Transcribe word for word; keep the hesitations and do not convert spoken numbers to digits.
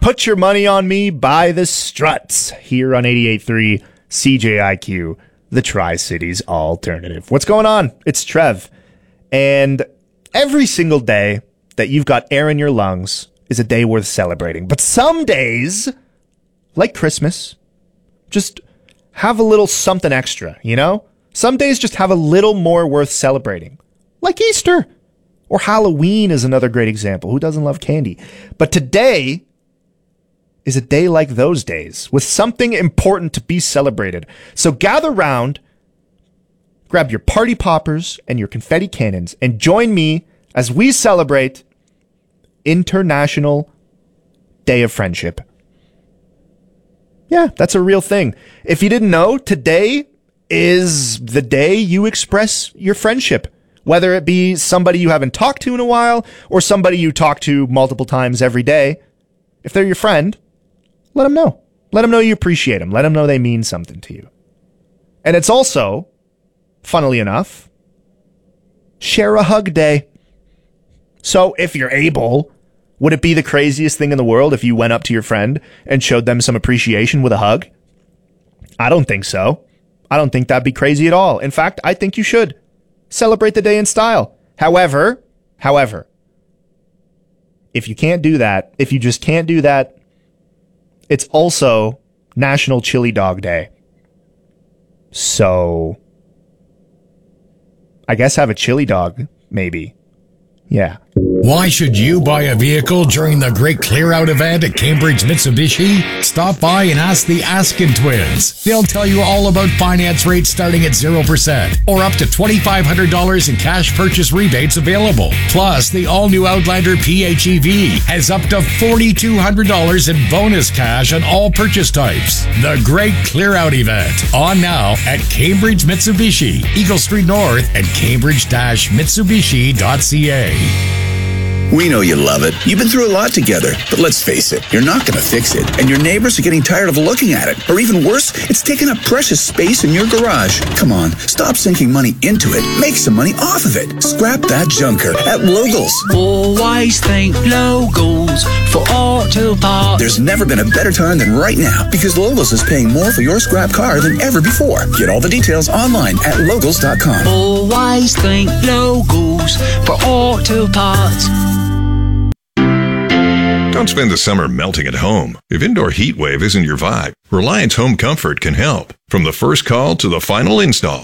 Put Your Money on Me by the Struts here on eighty-eight point three C J I Q, the Tri-Cities alternative. What's going on? It's Trev. And every single day that you've got air in your lungs is a day worth celebrating. But some days, like Christmas, just have a little something extra, you know? Some days just have a little more worth celebrating. Like Easter. Or Halloween is another great example. Who doesn't love candy? But today is a day like those days, with something important to be celebrated. So gather round, grab your party poppers and your confetti cannons, and join me as we celebrate International Day of Friendship. Yeah, that's a real thing. If you didn't know, today is the day you express your friendship. Whether it be somebody you haven't talked to in a while or somebody you talk to multiple times every day. If they're your friend, let them know. Let them know you appreciate them. Let them know they mean something to you. And it's also, funnily enough, Share a Hug Day. So if you're able, would it be the craziest thing in the world if you went up to your friend and showed them some appreciation with a hug? I don't think so. I don't think that'd be crazy at all. In fact, I think you should. Celebrate the day in style. However, however, if you can't do that, if you just can't do that, it's also National Chili Dog Day. So, I guess have a chili dog, maybe. Yeah. Why should you buy a vehicle during the Great Clear Out event at Cambridge Mitsubishi? Stop by and ask the Askin twins. They'll tell you all about finance rates starting at zero percent or up to twenty-five hundred dollars in cash purchase rebates available. Plus, the all-new Outlander P H E V has up to four thousand two hundred dollars in bonus cash on all purchase types. The Great Clear Out event, on now at Cambridge Mitsubishi, Eagle Street North and cambridge mitsubishi dot c a. We know you love it. You've been through a lot together. But let's face it, you're not going to fix it. And your neighbors are getting tired of looking at it. Or even worse, it's taking up precious space in your garage. Come on, stop sinking money into it. Make some money off of it. Scrap that junker at Logos. Always think Logos for auto parts. There's never been a better time than right now because Logos is paying more for your scrap car than ever before. Get all the details online at logos dot com. Always think Logos for auto parts. Don't spend the summer melting at home. If indoor heat wave isn't your vibe, Reliance Home Comfort can help. From the first call to the final install,